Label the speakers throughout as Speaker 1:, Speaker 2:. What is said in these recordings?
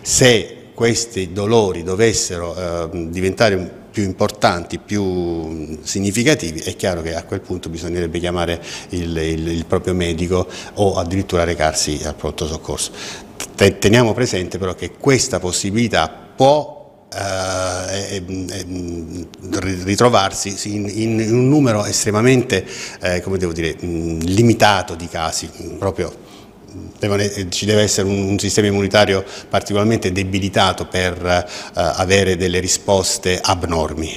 Speaker 1: Se questi dolori dovessero diventare più importanti, più significativi, è chiaro che a quel punto bisognerebbe chiamare il proprio medico o addirittura recarsi al pronto soccorso. Teniamo presente però che questa possibilità può ritrovarsi in un numero estremamente come devo dire, limitato di casi. Proprio ci deve essere un sistema immunitario particolarmente debilitato per avere delle risposte abnormi.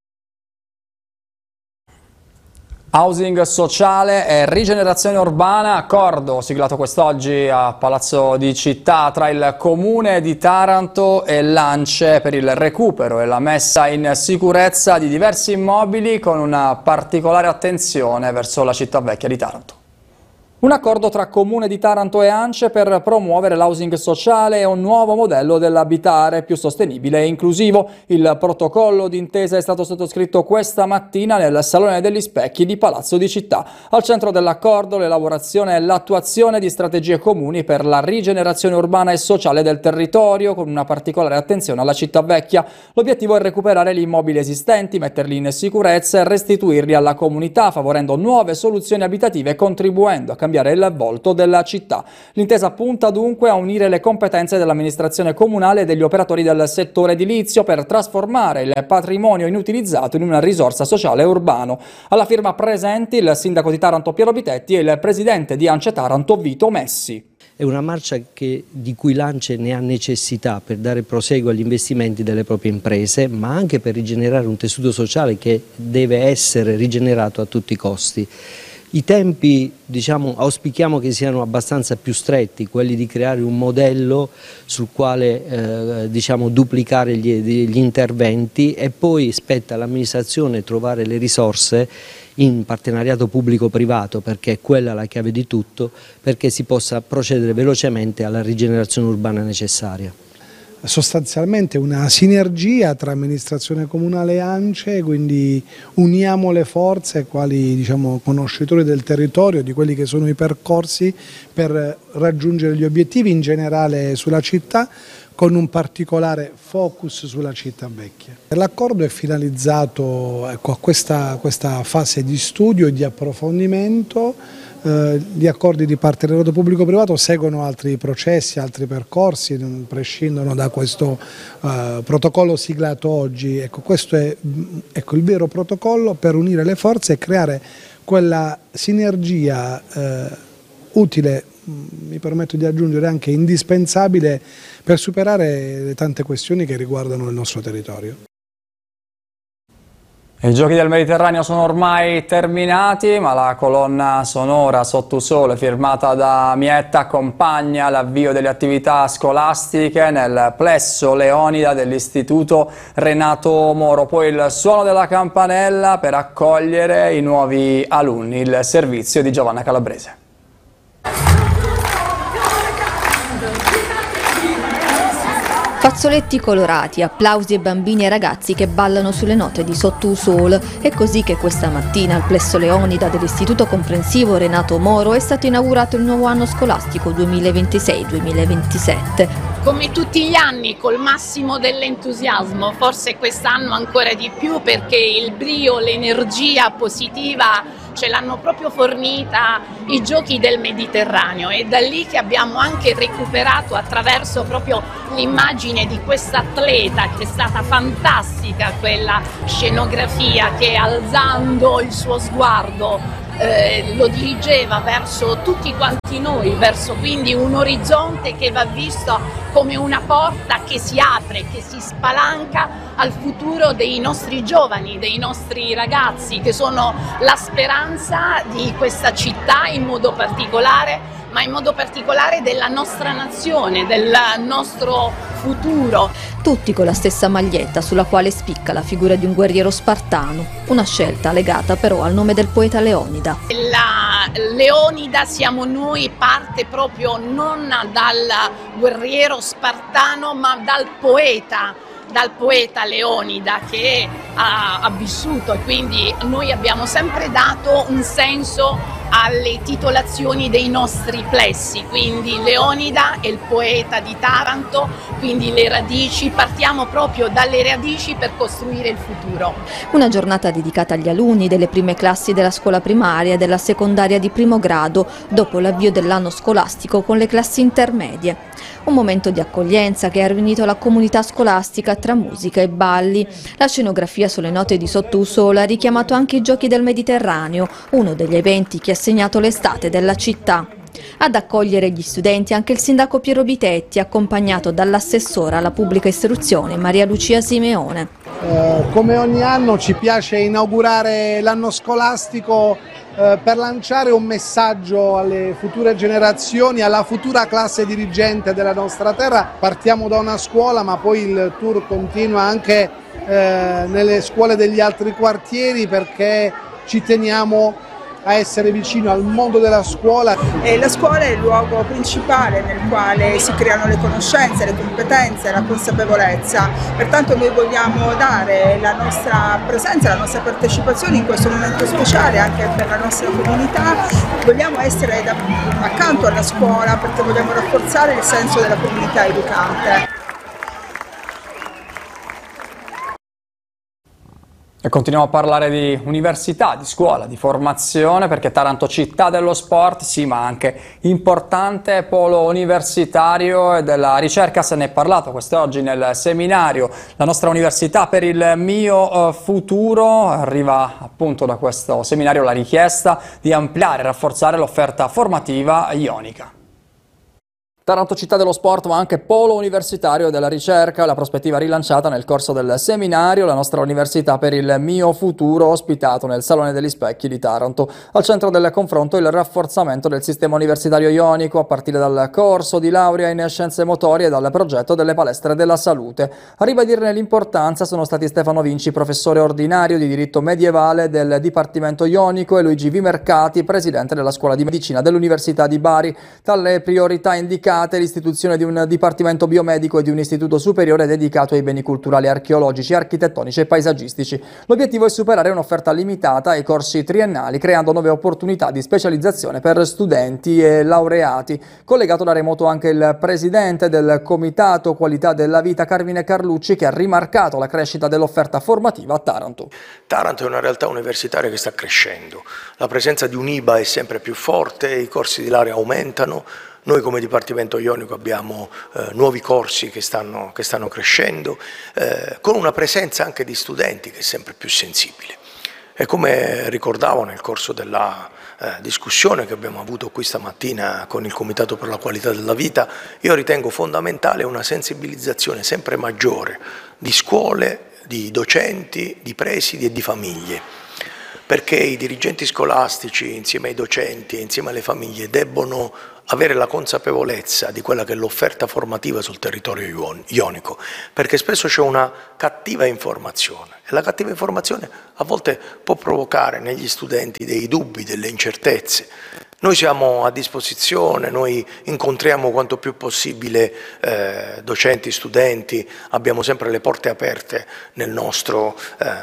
Speaker 2: Housing sociale e rigenerazione urbana, accordo siglato quest'oggi a Palazzo di Città tra il Comune di Taranto e l'ANCE per il recupero e la messa in sicurezza di diversi immobili con una particolare attenzione verso la città vecchia di Taranto. Un accordo tra Comune di Taranto e ANCE per promuovere l'housing sociale e un nuovo modello dell'abitare più sostenibile e inclusivo. Il protocollo d'intesa è stato sottoscritto questa mattina nel Salone degli Specchi di Palazzo di Città. Al centro dell'accordo l'elaborazione e l'attuazione di strategie comuni per la rigenerazione urbana e sociale del territorio, con una particolare attenzione alla città vecchia. L'obiettivo è recuperare gli immobili esistenti, metterli in sicurezza e restituirli alla comunità, favorendo nuove soluzioni abitative e contribuendo a cambiare il volto della città. L'intesa punta dunque a unire le competenze dell'amministrazione comunale e degli operatori del settore edilizio per trasformare il patrimonio inutilizzato in una risorsa sociale urbano. Alla firma presenti il sindaco di Taranto Piero Bitetti e il presidente di ANCE Taranto Vito Messi.
Speaker 3: È una marcia di cui l'ANCE ne ha necessità per dare proseguo agli investimenti delle proprie imprese, ma anche per rigenerare un tessuto sociale che deve essere rigenerato a tutti i costi. I tempi, auspichiamo che siano abbastanza più stretti, quelli di creare un modello sul quale duplicare gli interventi, e poi spetta all'amministrazione trovare le risorse in partenariato pubblico-privato, perché è quella la chiave di tutto, perché si possa procedere velocemente alla rigenerazione urbana necessaria.
Speaker 4: Sostanzialmente una sinergia tra amministrazione comunale e ANCE, quindi uniamo le forze quali conoscitori del territorio, di quelli che sono i percorsi per raggiungere gli obiettivi in generale sulla città, con un particolare focus sulla città vecchia. L'accordo è finalizzato a questa fase di studio e di approfondimento. Gli accordi di partenariato pubblico-privato seguono altri processi, altri percorsi, non prescindono da questo protocollo siglato oggi. Questo è il vero protocollo per unire le forze e creare quella sinergia utile, mi permetto di aggiungere anche indispensabile, per superare le tante questioni che riguardano il nostro territorio.
Speaker 2: I Giochi del Mediterraneo sono ormai terminati, ma la colonna sonora Sottusole, firmata da Mietta, accompagna l'avvio delle attività scolastiche nel plesso Leonida dell'Istituto Renato Moro. Poi il suono della campanella per accogliere i nuovi alunni, il servizio di Giovanna Calabrese.
Speaker 5: Fazzoletti colorati, applausi e bambini e ragazzi che ballano sulle note di Sottusole. È così che questa mattina al plesso Leonida dell'Istituto Comprensivo Renato Moro è stato inaugurato il nuovo anno scolastico 2026-2027.
Speaker 6: Come tutti gli anni, col massimo dell'entusiasmo, forse quest'anno ancora di più, perché il brio, l'energia positiva ce l'hanno proprio fornita i Giochi del Mediterraneo, e da lì che abbiamo anche recuperato attraverso proprio l'immagine di questa atleta, che è stata fantastica quella scenografia che, alzando il suo sguardo, lo dirigeva verso tutti quanti noi, verso quindi un orizzonte che va visto come una porta che si apre, che si spalanca al futuro dei nostri giovani, dei nostri ragazzi, che sono la speranza di questa città in modo particolare, ma in modo particolare della nostra nazione, del nostro futuro.
Speaker 5: Tutti con la stessa maglietta sulla quale spicca la figura di un guerriero spartano, una scelta legata però al nome del poeta Leonida.
Speaker 6: La Leonida siamo noi, parte proprio non dal guerriero spartano, ma dal poeta Leonida che ha vissuto, e quindi noi abbiamo sempre dato un senso alle titolazioni dei nostri plessi, quindi Leonida è il poeta di Taranto, quindi le radici, partiamo proprio dalle radici per costruire il futuro.
Speaker 5: Una giornata dedicata agli alunni delle prime classi della scuola primaria e della secondaria di primo grado, dopo l'avvio dell'anno scolastico con le classi intermedie. Un momento di accoglienza che ha riunito la comunità scolastica tra musica e balli. La scenografia sulle note di Sottousolo ha richiamato anche i Giochi del Mediterraneo, uno degli eventi che ha segnato l'estate della città. Ad accogliere gli studenti anche il sindaco Piero Bitetti, accompagnato dall'assessora alla pubblica istruzione Maria Lucia Simeone.
Speaker 4: Come ogni anno ci piace inaugurare l'anno scolastico per lanciare un messaggio alle future generazioni, alla futura classe dirigente della nostra terra. Partiamo da una scuola, ma poi il tour continua anche nelle scuole degli altri quartieri, perché ci teniamo a essere vicino al mondo della scuola.
Speaker 7: La scuola è il luogo principale nel quale si creano le conoscenze, le competenze, la consapevolezza. Pertanto noi vogliamo dare la nostra presenza, la nostra partecipazione in questo momento speciale anche per la nostra comunità. Vogliamo essere accanto alla scuola perché vogliamo rafforzare il senso della comunità educante.
Speaker 2: E continuiamo a parlare di università, di scuola, di formazione, perché Taranto città dello sport, sì, ma anche importante polo universitario e della ricerca. Se ne è parlato quest'oggi nel seminario La nostra università per il mio futuro. Arriva appunto da questo seminario la richiesta di ampliare e rafforzare l'offerta formativa ionica. Taranto città dello sport, ma anche polo universitario della ricerca, la prospettiva rilanciata nel corso del seminario La nostra università per il mio futuro, ospitato nel Salone degli Specchi di Taranto. Al centro del confronto il rafforzamento del sistema universitario ionico, a partire dal corso di laurea in scienze motorie e dal progetto delle palestre della salute. A ribadirne l'importanza sono stati Stefano Vinci, professore ordinario di diritto medievale del Dipartimento Ionico, e Luigi Vimercati, presidente della Scuola di Medicina dell'Università di Bari. Tra le priorità indicate l'istituzione di un dipartimento biomedico e di un istituto superiore dedicato ai beni culturali, archeologici, architettonici e paesaggistici. L'obiettivo è superare un'offerta limitata ai corsi triennali, creando nuove opportunità di specializzazione per studenti e laureati. Collegato da remoto anche il presidente del Comitato Qualità della Vita, Carmine Carlucci, che ha rimarcato la crescita dell'offerta formativa a Taranto.
Speaker 8: Taranto è una realtà universitaria che sta crescendo, la presenza di un'IBA è sempre più forte, i corsi di laurea aumentano. Noi come Dipartimento Ionico abbiamo nuovi corsi che stanno crescendo, con una presenza anche di studenti che è sempre più sensibile. E come ricordavo nel corso della discussione che abbiamo avuto qui stamattina con il Comitato per la Qualità della Vita, io ritengo fondamentale una sensibilizzazione sempre maggiore di scuole, di docenti, di presidi e di famiglie, perché i dirigenti scolastici insieme ai docenti e insieme alle famiglie debbono avere la consapevolezza di quella che è l'offerta formativa sul territorio ionico, perché spesso c'è una cattiva informazione e la cattiva informazione a volte può provocare negli studenti dei dubbi, delle incertezze. Noi siamo a disposizione, noi incontriamo quanto più possibile docenti, studenti, abbiamo sempre le porte aperte nel nostro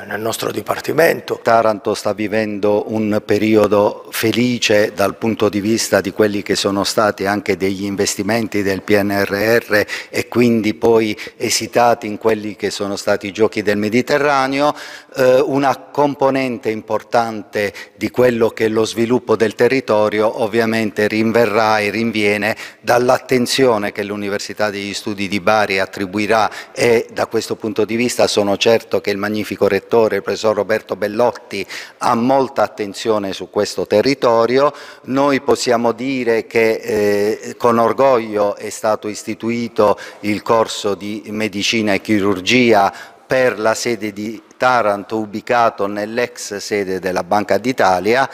Speaker 8: Dipartimento.
Speaker 9: Taranto sta vivendo un periodo felice dal punto di vista di quelli che sono stati anche degli investimenti del PNRR e quindi poi esitati in quelli che sono stati i Giochi del Mediterraneo. Una componente importante di quello che è lo sviluppo del territorio ovviamente rinverrà e rinviene dall'attenzione che l'Università degli Studi di Bari attribuirà, e da questo punto di vista sono certo che il magnifico rettore, il professor Roberto Bellotti, ha molta attenzione su questo territorio. Noi possiamo dire che con orgoglio è stato istituito il corso di medicina e chirurgia per la sede di Taranto, ubicato nell'ex sede della Banca d'Italia.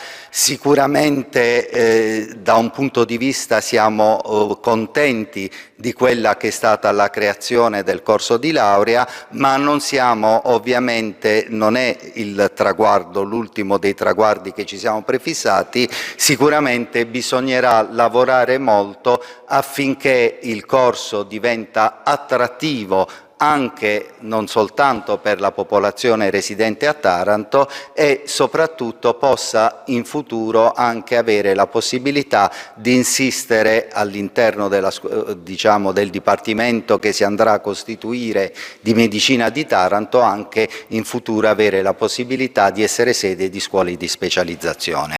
Speaker 9: Sicuramente da un punto di vista siamo contenti di quella che è stata la creazione del corso di laurea, ma non siamo, ovviamente non è il traguardo, l'ultimo dei traguardi che ci siamo prefissati. Sicuramente bisognerà lavorare molto affinché il corso diventa attrattivo anche non soltanto per la popolazione residente a Taranto e soprattutto possa in futuro anche avere la possibilità di insistere all'interno del Dipartimento che si andrà a costituire di Medicina di Taranto, anche in futuro avere la possibilità di essere sede di scuole di specializzazione.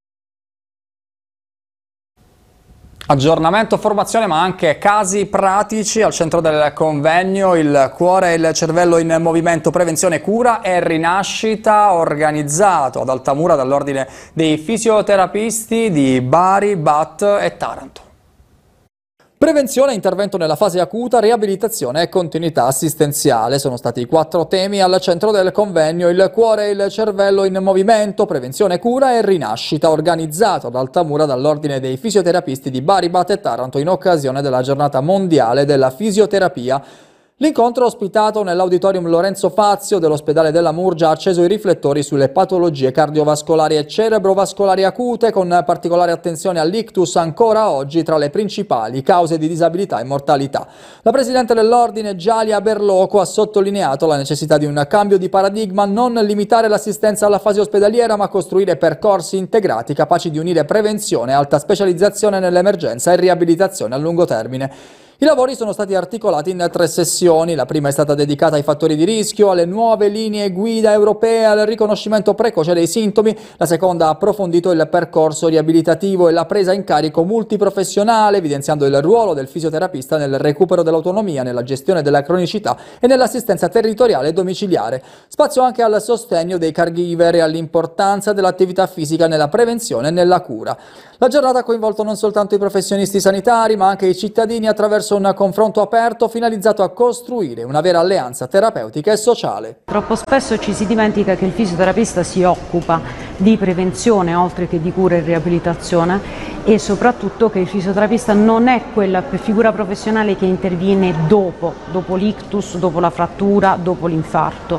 Speaker 2: Aggiornamento, formazione ma anche casi pratici al centro del convegno, il cuore e il cervello in movimento, prevenzione, cura e rinascita, organizzato ad Altamura dall'Ordine dei fisioterapisti di Bari, Bat e Taranto. Prevenzione, intervento nella fase acuta, riabilitazione e continuità assistenziale sono stati i 4 temi al centro del convegno. Il cuore e il cervello in movimento, prevenzione, cura e rinascita, organizzato ad Altamura dall'Ordine dei fisioterapisti di Bari, Bat e Taranto in occasione della giornata mondiale della fisioterapia. L'incontro ospitato nell'auditorium Lorenzo Fazio dell'ospedale della Murgia ha acceso i riflettori sulle patologie cardiovascolari e cerebrovascolari acute, con particolare attenzione all'ictus, ancora oggi tra le principali cause di disabilità e mortalità. La presidente dell'ordine Gialia Berloco ha sottolineato la necessità di un cambio di paradigma, non limitare l'assistenza alla fase ospedaliera ma costruire percorsi integrati capaci di unire prevenzione, alta specializzazione nell'emergenza e riabilitazione a lungo termine. I lavori sono stati articolati in 3 sessioni. La prima è stata dedicata ai fattori di rischio, alle nuove linee guida europee, al riconoscimento precoce dei sintomi. La seconda ha approfondito il percorso riabilitativo e la presa in carico multiprofessionale, evidenziando il ruolo del fisioterapista nel recupero dell'autonomia, nella gestione della cronicità e nell'assistenza territoriale e domiciliare. Spazio anche al sostegno dei caregiver e all'importanza dell'attività fisica nella prevenzione e nella cura. La giornata ha coinvolto non soltanto i professionisti sanitari, ma anche i cittadini attraverso un confronto aperto finalizzato a costruire una vera alleanza terapeutica e sociale.
Speaker 10: Troppo spesso ci si dimentica che il fisioterapista si occupa di prevenzione oltre che di cura e riabilitazione, e soprattutto che il fisioterapista non è quella figura professionale che interviene dopo l'ictus, dopo la frattura, dopo l'infarto.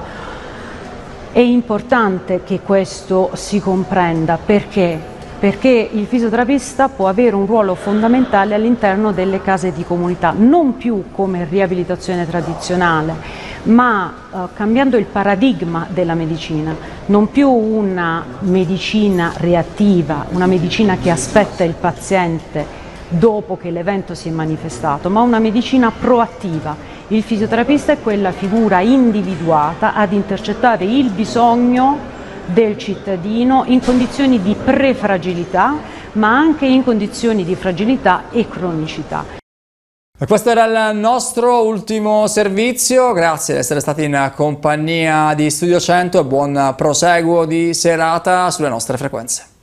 Speaker 10: È importante che questo si comprenda, perché il fisioterapista può avere un ruolo fondamentale all'interno delle case di comunità, non più come riabilitazione tradizionale, ma cambiando il paradigma della medicina, non più una medicina reattiva, una medicina che aspetta il paziente dopo che l'evento si è manifestato, ma una medicina proattiva. Il fisioterapista è quella figura individuata ad intercettare il bisogno del cittadino in condizioni di prefragilità, ma anche in condizioni di fragilità e cronicità.
Speaker 2: Questo era il nostro ultimo servizio, grazie di essere stati in compagnia di Studio 100 e buon proseguo di serata sulle nostre frequenze.